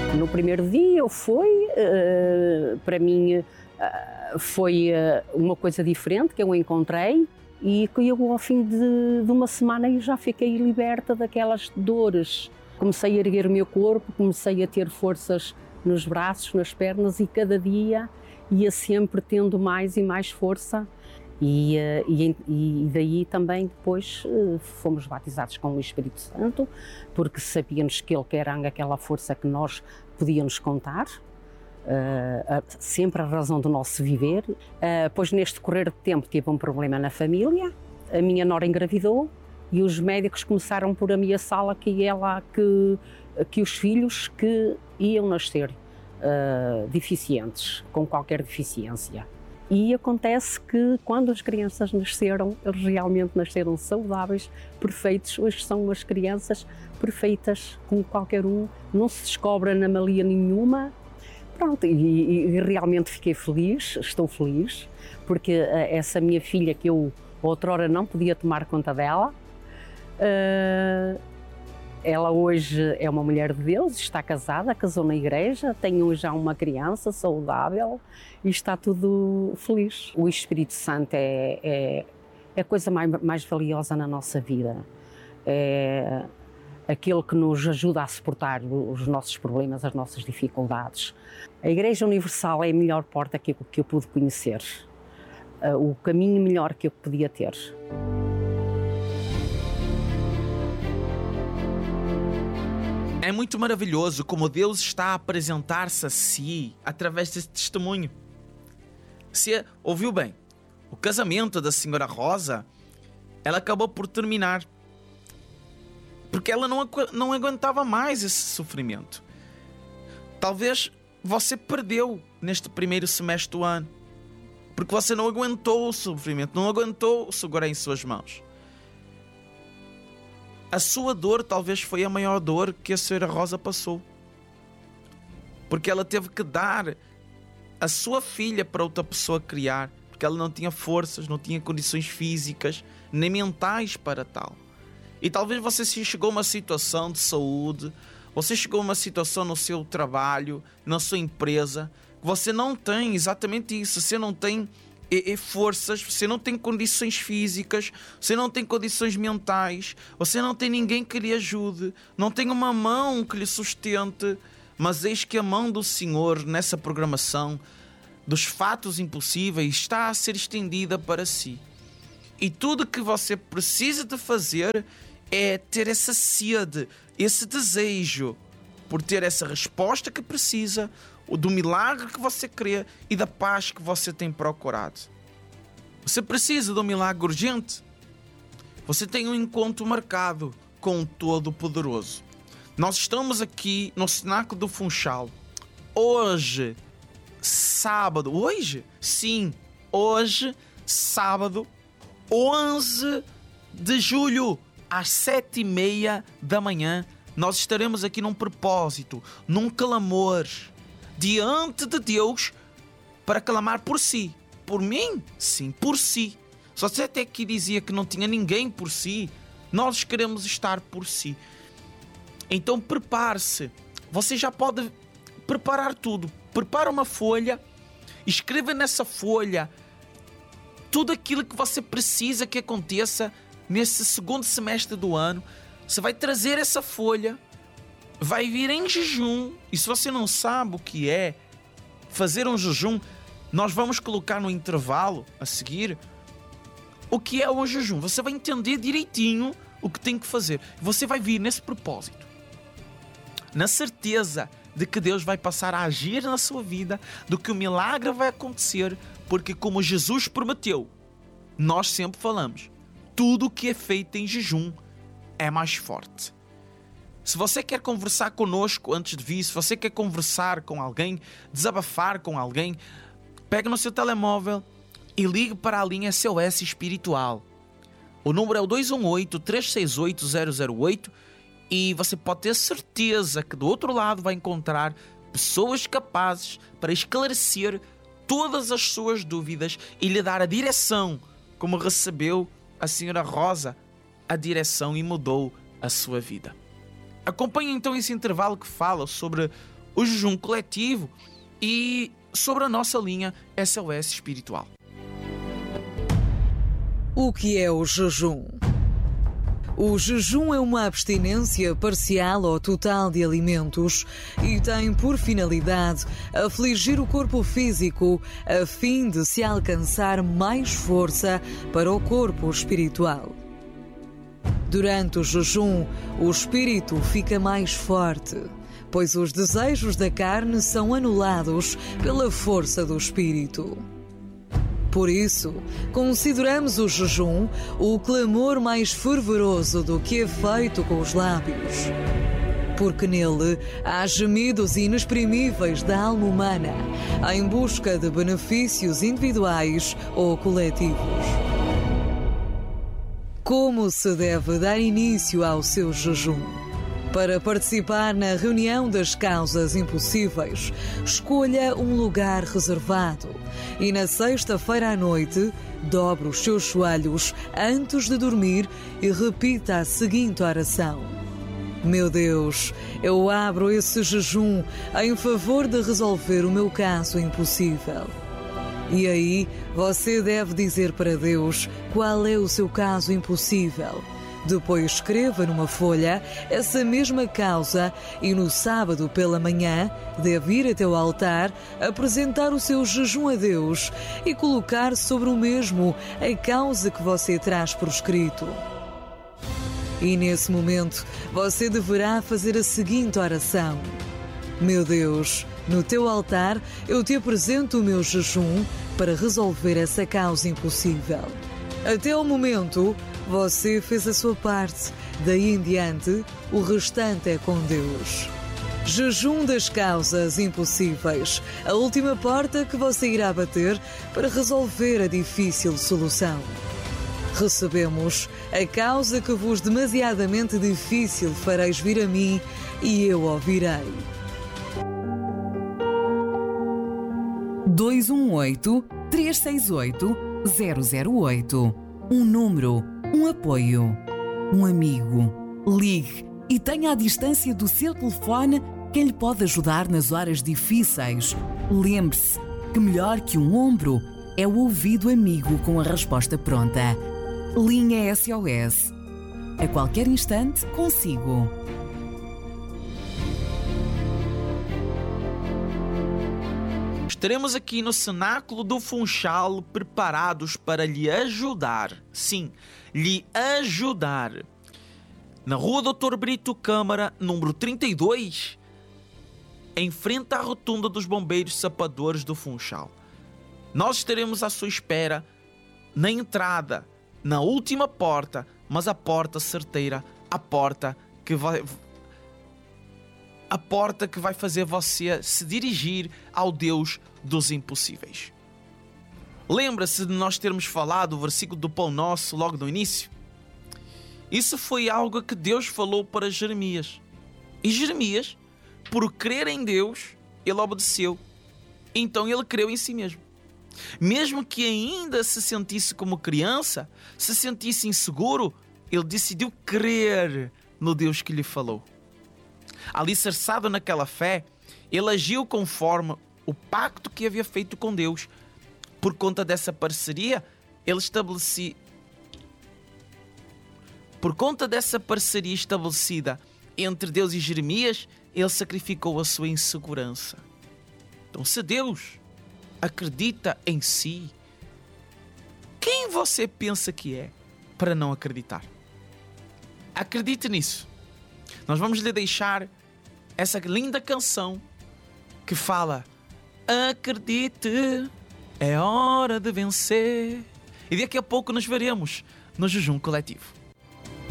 No primeiro dia eu fui, para mim foi uma coisa diferente que eu encontrei e que eu ao fim de uma semana eu já fiquei liberta daquelas dores. Comecei a erguer o meu corpo, comecei a ter forças nos braços, nas pernas e cada dia ia sempre tendo mais e mais força. E daí também depois fomos batizados com o Espírito Santo, porque sabíamos que ele era aquela força que nós podíamos contar, sempre a razão do nosso viver. Pois neste correr de tempo tive um problema na família, a minha nora engravidou e os médicos começaram por ameaçá-la que os filhos que iam nascer deficientes, com qualquer deficiência. E acontece que quando as crianças nasceram, eles realmente nasceram saudáveis, perfeitos. Hoje são umas crianças perfeitas, como qualquer um, não se descobre anomalia nenhuma. Pronto, e realmente fiquei feliz, estou feliz, porque essa minha filha que eu outrora não podia tomar conta dela, ela hoje é uma mulher de Deus, está casada, casou na igreja, tem hoje já uma criança saudável e está tudo feliz. O Espírito Santo é a coisa mais valiosa na nossa vida. É aquele que nos ajuda a suportar os nossos problemas, as nossas dificuldades. A Igreja Universal é a melhor porta que eu pude conhecer, o caminho melhor que eu podia ter. É muito maravilhoso como Deus está a apresentar-se a si através desse testemunho. Você ouviu bem? O casamento da senhora Rosa, ela acabou por terminar porque ela não aguentava mais esse sofrimento. Talvez você perdeu neste primeiro semestre do ano porque você não aguentou o sofrimento, não aguentou segurar em suas mãos. A sua dor talvez foi a maior dor que a senhora Rosa passou. Porque ela teve que dar a sua filha para outra pessoa criar. Porque ela não tinha forças, não tinha condições físicas, nem mentais para tal. E talvez você se chegou a uma situação de saúde, você chegou a uma situação no seu trabalho, na sua empresa, você não tem exatamente isso, você não tem forças, você não tem condições físicas, você não tem condições mentais, você não tem ninguém que lhe ajude, não tem uma mão que lhe sustente, mas eis que a mão do Senhor nessa programação dos fatos impossíveis está a ser estendida para si. E tudo que você precisa de fazer é ter essa sede, esse desejo por ter essa resposta que precisa, do milagre que você crê e da paz que você tem procurado. Você precisa de um milagre urgente? Você tem um encontro marcado com o Todo-Poderoso. Nós estamos aqui no Cenáculo do Funchal. Hoje, sábado, sábado, 11 de julho, às 7h30 da manhã, nós estaremos aqui num propósito, num clamor, diante de Deus, para clamar por si. Por mim? Sim, por si. Se você até aqui dizia que não tinha ninguém por si, nós queremos estar por si. Então prepare-se. Você já pode preparar tudo. Prepara uma folha, escreva nessa folha tudo aquilo que você precisa que aconteça nesse segundo semestre do ano. Você vai trazer essa folha, vai vir em jejum. E se você não sabe o que é fazer um jejum, nós vamos colocar no intervalo a seguir o que é o jejum. Você vai entender direitinho o que tem que fazer. Você vai vir nesse propósito, na certeza de que Deus vai passar a agir na sua vida, de que o milagre vai acontecer, porque como Jesus prometeu, nós sempre falamos, tudo o que é feito em jejum é mais forte. Se você quer conversar conosco antes de vir, se você quer conversar com alguém, desabafar com alguém, pegue no seu telemóvel e ligue para a linha SOS Espiritual. O número é o 218-368-008 e você pode ter certeza que do outro lado vai encontrar pessoas capazes para esclarecer todas as suas dúvidas e lhe dar a direção, como recebeu a senhora Rosa, a direção e mudou a sua vida. Acompanhe então esse intervalo que fala sobre o jejum coletivo e sobre a nossa linha SOS Espiritual. O que é o jejum? O jejum é uma abstinência parcial ou total de alimentos e tem por finalidade afligir o corpo físico a fim de se alcançar mais força para o corpo espiritual. Durante o jejum, o espírito fica mais forte, pois os desejos da carne são anulados pela força do espírito. Por isso, consideramos o jejum o clamor mais fervoroso do que é feito com os lábios. Porque nele há gemidos inexprimíveis da alma humana em busca de benefícios individuais ou coletivos. Como se deve dar início ao seu jejum? Para participar na reunião das causas impossíveis, escolha um lugar reservado e na sexta-feira à noite, dobre os seus joelhos antes de dormir e repita a seguinte oração: Meu Deus, eu abro esse jejum em favor de resolver o meu caso impossível. E aí, você deve dizer para Deus qual é o seu caso impossível. Depois escreva numa folha essa mesma causa e no sábado pela manhã deve ir até o altar, apresentar o seu jejum a Deus e colocar sobre o mesmo a causa que você traz por escrito. E nesse momento você deverá fazer a seguinte oração: Meu Deus, no teu altar eu te apresento o meu jejum para resolver essa causa impossível. Até o momento, você fez a sua parte. Daí em diante, o restante é com Deus. Jejum das causas impossíveis. A última porta que você irá bater para resolver a difícil solução. Recebemos: a causa que vos demasiadamente difícil fareis vir a mim e eu ouvirei. 218-368-008. Um número, um apoio, um amigo. Ligue e tenha à distância do seu telefone quem lhe pode ajudar nas horas difíceis. Lembre-se que melhor que um ombro é o ouvido amigo com a resposta pronta. Linha SOS. A qualquer instante consigo. Estaremos aqui no Cenáculo do Funchal preparados para lhe ajudar. Sim, lhe ajudar. Na Rua Dr. Brito Câmara, número 32, em frente à rotunda dos Bombeiros Sapadores do Funchal. Nós estaremos à sua espera na entrada, na última porta, mas a porta certeira, a porta que vai fazer você se dirigir ao Deus dos impossíveis. Lembra-se de nós termos falado o versículo do Pão Nosso logo no início? Isso foi algo que Deus falou para Jeremias. E Jeremias, por crer em Deus, ele obedeceu. Então ele creu em si mesmo. Mesmo que ainda se sentisse como criança, se sentisse inseguro, ele decidiu crer no Deus que lhe falou. Alicerçado naquela fé, ele agiu conforme o pacto que havia feito com Deus. Por conta dessa parceria, estabelecida entre Deus e Jeremias, ele sacrificou a sua insegurança. Então, se Deus acredita em si, quem você pensa que é para não acreditar? Acredite nisso. Nós vamos lhe deixar essa linda canção que fala: acredite, é hora de vencer. E daqui a pouco nos veremos no jejum coletivo.